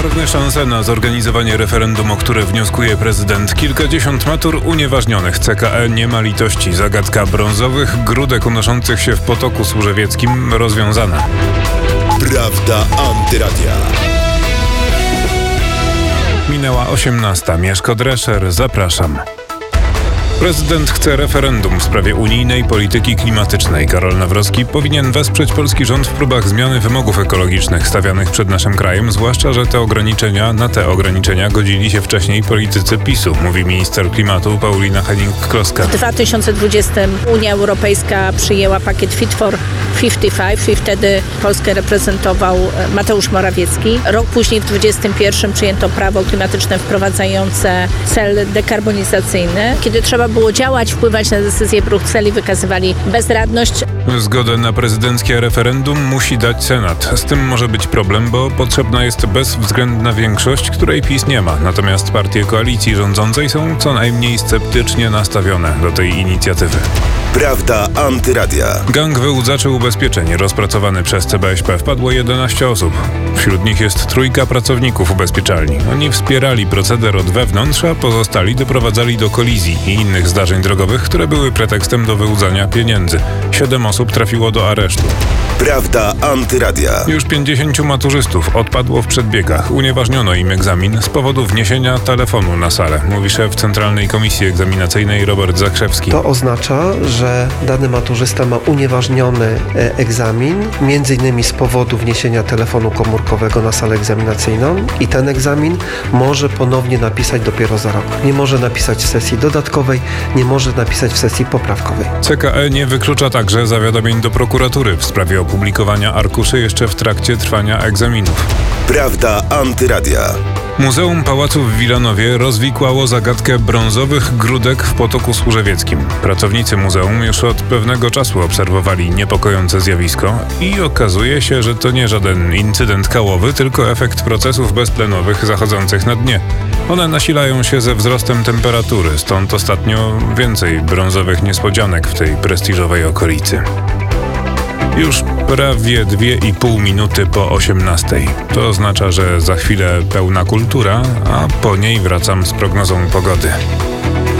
marne szanse na zorganizowanie referendum, o które wnioskuje prezydent. Kilkadziesiąt matur unieważnionych. CKE nie ma litości. Zagadka brązowych grudek unoszących się w potoku służewieckim rozwiązana. Prawda Antyradia. Minęła 18. Mieszko Drescher, zapraszam. Prezydent chce referendum w sprawie unijnej polityki klimatycznej. Karol Nawrocki powinien wesprzeć polski rząd w próbach zmiany wymogów ekologicznych stawianych przed naszym krajem, zwłaszcza że na te ograniczenia godzili się wcześniej politycy PiS-u, mówi minister klimatu Paulina Hennig-Kloska. W 2020 Unia Europejska przyjęła pakiet Fit for 55 i wtedy Polskę reprezentował Mateusz Morawiecki. Rok później, w 2021 przyjęto prawo klimatyczne wprowadzające cel dekarbonizacyjny. Kiedy trzeba było działać, wpływać na decyzje Brukseli, wykazywali bezradność. Zgodę na prezydenckie referendum musi dać Senat. Z tym może być problem, bo potrzebna jest bezwzględna większość, której PiS nie ma. Natomiast partie koalicji rządzącej są co najmniej sceptycznie nastawione do tej inicjatywy. Prawda Antyradia. Gang wyłudzaczy ubezpieczeń rozpracowany przez CBŚP wpadło 11 osób. Wśród nich jest 3 pracowników ubezpieczalni. Oni wspierali proceder od wewnątrz, a pozostali doprowadzali do kolizji i innych zdarzeń drogowych, które były pretekstem do wyłudzania pieniędzy. 7 osób trafiło do aresztu. Prawda Antyradia. Już 50 maturzystów odpadło w przedbiegach. Unieważniono im egzamin z powodu wniesienia telefonu na salę, mówi szef Centralnej Komisji Egzaminacyjnej Robert Zakrzewski. To oznacza, że dany maturzysta ma unieważniony egzamin, między innymi z powodu wniesienia telefonu komórkowego na salę egzaminacyjną i ten egzamin może ponownie napisać dopiero za rok. Nie może napisać w sesji dodatkowej, nie może napisać w sesji poprawkowej. CKE nie wyklucza także zawiadomień do prokuratury w sprawie opublikowania arkuszy jeszcze w trakcie trwania egzaminów. Prawda Antyradia. Muzeum Pałacu w Wilanowie rozwikłało zagadkę brązowych grudek w potoku służewieckim. Pracownicy muzeum już od pewnego czasu obserwowali niepokojące zjawisko i okazuje się, że to nie żaden incydent kałowy, tylko efekt procesów beztlenowych zachodzących na dnie. One nasilają się ze wzrostem temperatury, stąd ostatnio więcej brązowych niespodzianek w tej prestiżowej okolicy. Już prawie 2,5 minuty po 18. To oznacza, że za chwilę pełna kultura, a po niej wracam z prognozą pogody.